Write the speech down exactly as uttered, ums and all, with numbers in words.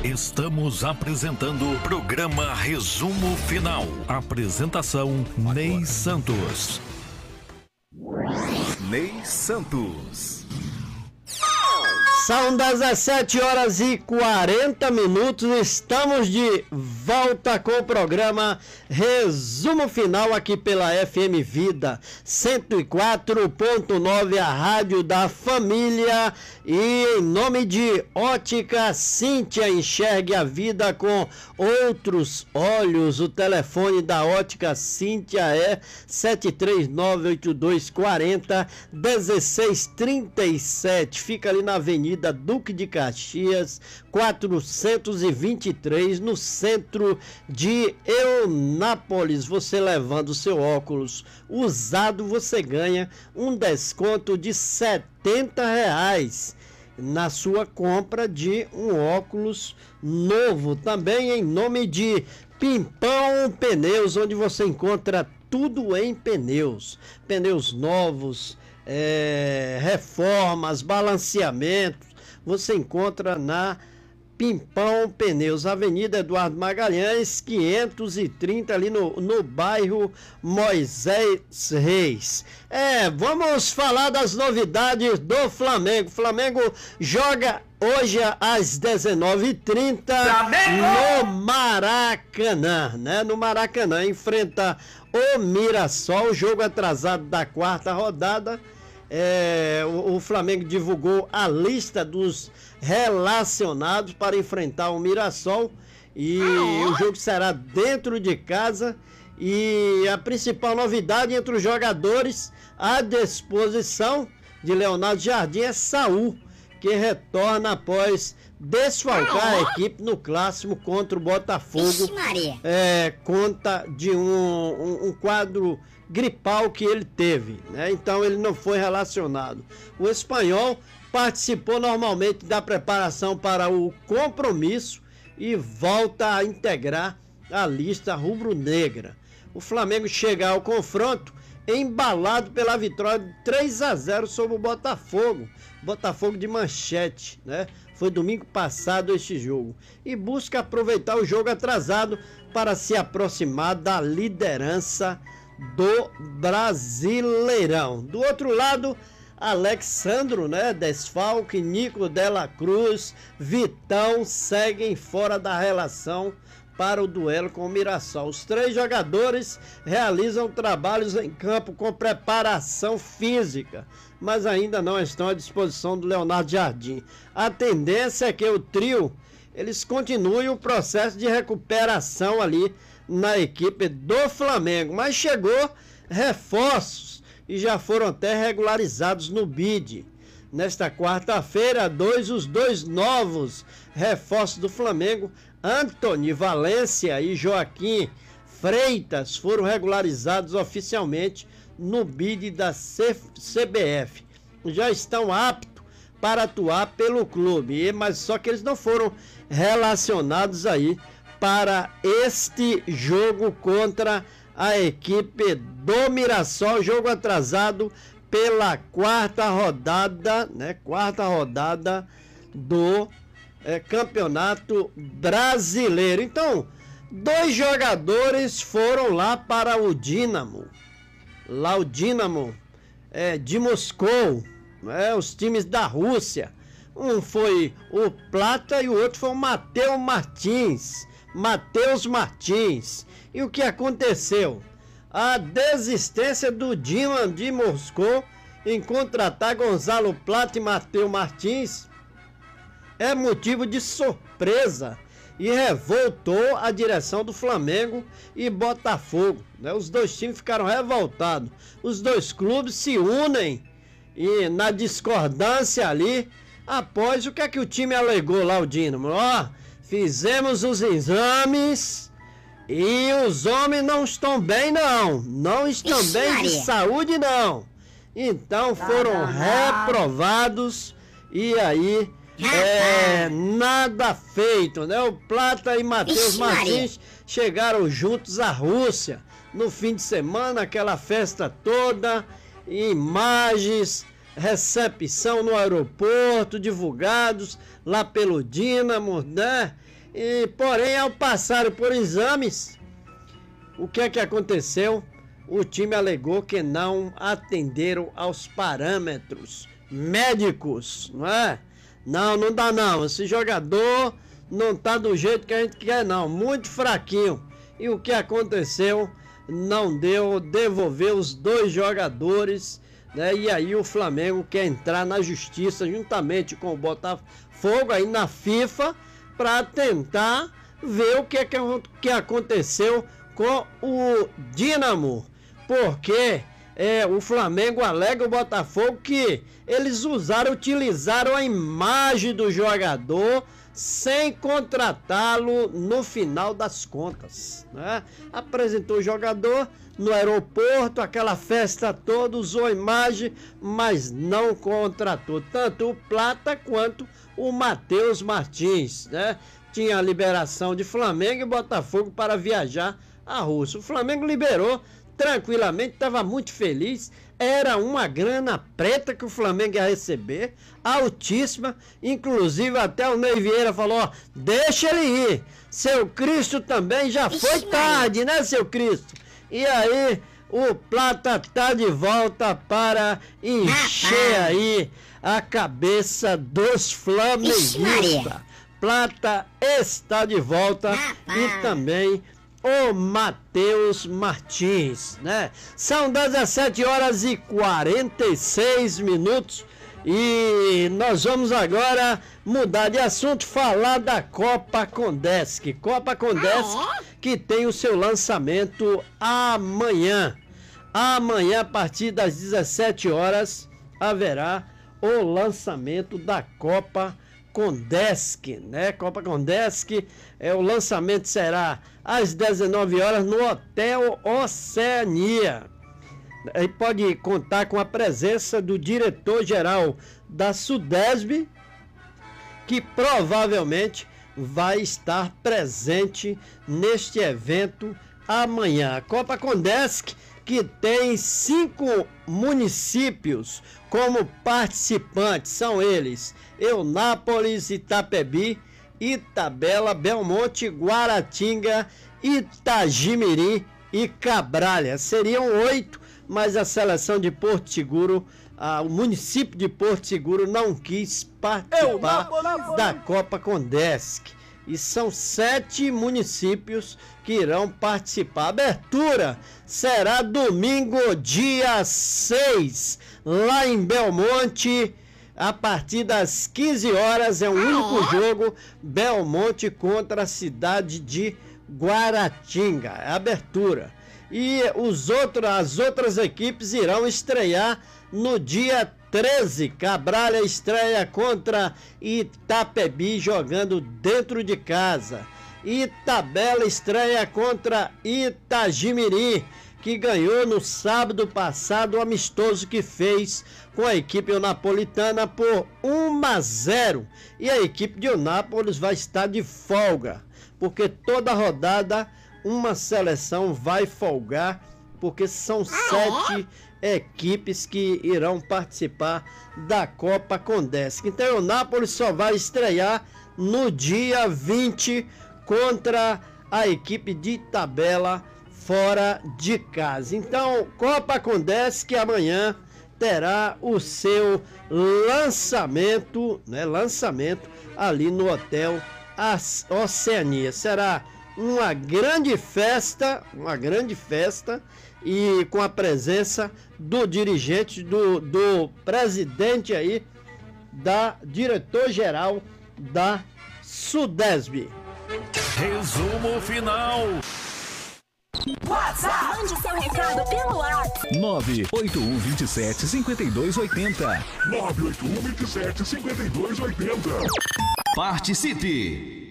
Estamos apresentando o programa Resumo Final. Apresentação Ney Santos. Ney Santos. São dezessete horas e quarenta minutos, estamos de volta com o programa Resumo Final aqui pela F M Vida cento e quatro ponto nove, a rádio da família, e em nome de Ótica Cíntia, enxergue a vida com outros olhos. O telefone da Ótica Cíntia é sete três nove, oito dois quatro zero, um seis três sete, fica ali na Avenida Duque de Caxias, quatrocentos e vinte e três, no centro de Eunápolis. Você levando seu óculos usado, você ganha um desconto de setenta reais na sua compra de um óculos novo. Também em nome de Pimpão Pneus, onde você encontra tudo em pneus, pneus novos, É, reformas, balanceamentos, você encontra na Pimpão Pneus, Avenida Eduardo Magalhães, quinhentos e trinta, ali no, no bairro Moisés Reis. É, vamos falar das novidades do Flamengo. Flamengo joga hoje às dezenove e trinta no Maracanã, né? No Maracanã, enfrenta o Mirassol, jogo atrasado da quarta rodada. É, o, o Flamengo divulgou a lista dos relacionados para enfrentar o Mirassol, e ah, o jogo será dentro de casa. E a principal novidade entre os jogadores à disposição de Leonardo Jardim é Saul, que retorna após desfalcar ah, a equipe no clássico contra o Botafogo. Ixi, Maria. É, conta de um, um, um quadro gripal que ele teve, né? Então ele não foi relacionado. O espanhol participou normalmente da preparação para o compromisso e volta a integrar a lista rubro-negra. O Flamengo chega ao confronto embalado pela vitória de três a zero sobre o Botafogo. Botafogo de Manchete, né? Foi domingo passado este jogo. E busca aproveitar o jogo atrasado para se aproximar da liderança do Brasileirão. Do outro lado, Alexandro, né? Desfalque, Nico Dela Cruz, Vitão seguem fora da relação para o duelo com o Mirassol. Os três jogadores realizam trabalhos em campo com preparação física, mas ainda não estão à disposição do Leonardo Jardim. A tendência é que o trio, eles continuem o processo de recuperação ali na equipe do Flamengo, mas chegou reforços e já foram até regularizados no B I D. Nesta quarta-feira, dois, os dois novos reforços do Flamengo, Antony Valência e Joaquim Freitas, foram regularizados oficialmente no B I D da C B F. Já estão aptos para atuar pelo clube, mas só que eles não foram relacionados aí para este jogo contra a equipe do Mirassol, jogo atrasado pela quarta rodada, né? Quarta rodada do é, Campeonato Brasileiro. Então, dois jogadores foram lá para o Dínamo, lá o Dínamo é, de Moscou, né? Os times da Rússia. Um foi o Plata e o outro foi o Matheus Martins. Matheus Martins. E o que aconteceu? A desistência do Dinamo de Moscou em contratar Gonzalo Plata e Matheus Martins é motivo de surpresa e revoltou a direção do Flamengo e Botafogo, né? Os dois times ficaram revoltados. Os dois clubes se unem e na discordância ali, após o que é que o time alegou lá, o Dinamo? Ó, fizemos os exames e os homens não estão bem, não. Não estão Ixi, bem Maria. de saúde, não. Então foram reprovados e aí é, nada feito, né? O Plata e Matheus Ixi, Martins chegaram juntos à Rússia no fim de semana, aquela festa toda, imagens, recepção no aeroporto, divulgados lá pelo Dínamo, né? E, porém, ao passar por exames, o que é que aconteceu? O time alegou que não atenderam aos parâmetros médicos, não é? Não, não dá não. Esse jogador não tá do jeito que a gente quer não, muito fraquinho. E o que aconteceu? Não deu, devolver os dois jogadores, né? E aí o Flamengo quer entrar na justiça juntamente com o Botafogo aí na FIFA para tentar ver o que, é que, que aconteceu com o Dínamo, porque é, o Flamengo alega o Botafogo que eles usaram, utilizaram a imagem do jogador sem contratá-lo no final das contas, né? Apresentou o jogador no aeroporto, aquela festa toda, usou a imagem, mas não contratou tanto o Plata quanto o Matheus Martins, né? Tinha a liberação de Flamengo e Botafogo para viajar à Rússia. O Flamengo liberou tranquilamente, estava muito feliz. Era uma grana preta que o Flamengo ia receber, altíssima. Inclusive até o Ney Vieira falou, ó, deixa ele ir. Seu Cristo também já foi tarde, né, seu Cristo? E aí o Plata tá de volta para encher aí a cabeça dos flamenguistas. Plata está de volta e também o Matheus Martins, né? São dezessete horas e quarenta e seis minutos e nós vamos agora mudar de assunto, falar da Copa Condesc. Copa Condesc que tem o seu lançamento amanhã. Amanhã, a partir das dezessete horas, haverá o lançamento da Copa Condesc, né? Copa Condesc, é, o lançamento será às dezenove horas no Hotel Oceania. Aí pode contar com a presença do diretor-geral da Sudesb, que provavelmente vai estar presente neste evento amanhã. A Copa Condesc, que tem cinco municípios como participantes, são eles: Eunápolis, Itapebi, Itabela, Belmonte, Guaratinga, Itagimirim e Cabralha. Seriam oito, mas a seleção de Porto Seguro, ah, o município de Porto Seguro não quis participar da Copa Condesc. E são sete municípios que irão participar. A abertura será domingo, dia seis, lá em Belmonte, a partir das quinze horas. É um único jogo, Belmonte contra a cidade de Guaratinga. É a abertura. E os outros, as outras equipes irão estrear no dia treze. Cabralha estreia contra Itapebi, jogando dentro de casa. Itabela estreia contra Itagimirim, que ganhou no sábado passado o amistoso que fez com a equipe napolitana por um a zero. E a equipe de Eunápolis vai estar de folga, porque toda rodada uma seleção vai folgar, porque são sete equipes que irão participar da Copa Condesc. Então, o Eunápolis só vai estrear no dia vinte contra a equipe de Itabela, fora de casa. Então, Copa Condesc amanhã terá o seu lançamento, né, lançamento ali no Hotel Oceania. Será uma grande festa, uma grande festa, e com a presença do dirigente, do, do presidente aí, da diretor-geral da Sudesb. Resumo final. WhatsApp. Mande seu recado pelo WhatsApp. nove oito um dois sete cinco dois oito zero. nove oito um dois sete cinco dois oito zero. Participe!